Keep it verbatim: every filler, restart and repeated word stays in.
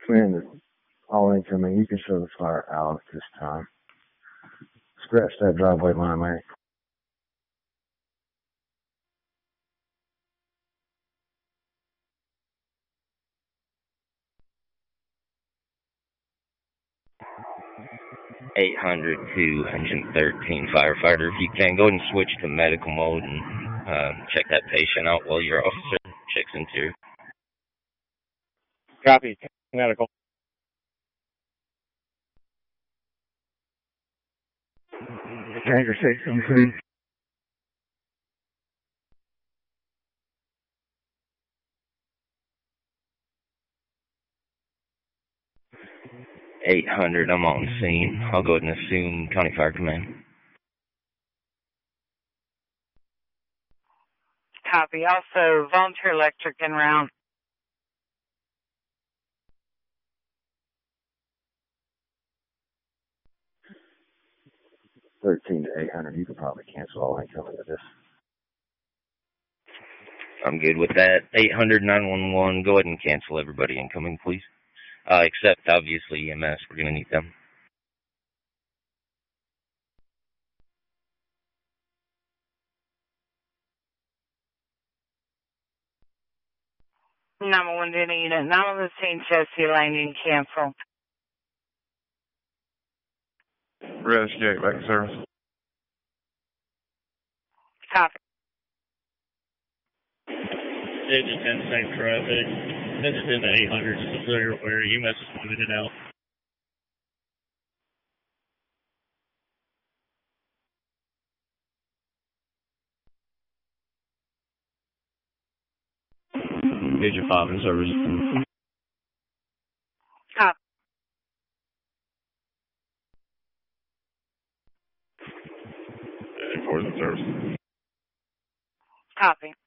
Command is all incoming. You can show the fire out this time. Scratch that driveway line, Mary. eight hundred to engine thirteen firefighter. If you can, go ahead and switch to medical mode and uh, check that patient out while your officer checks into. Copy. Medical. Tanker six on scene. eight hundred, I'm on scene. I'll go ahead and assume County Fire Command. Copy. Also, volunteer electric en route. thirteen to eight hundred. You could probably cancel all incoming with this. I'm good with that. eight hundred, nine one one, go ahead and cancel everybody incoming, please. Uh, except, obviously, E M S. We're going to need them. Number one to the unit. Nine on the scene, Chelsea Lane, cancel. Res J, back to service. Copy. Engine ten, same traffic. Engine ten to eight hundred, just so you're aware. E M S is moving it out. Engine five in service. Copy. Engine four is in service. Copy.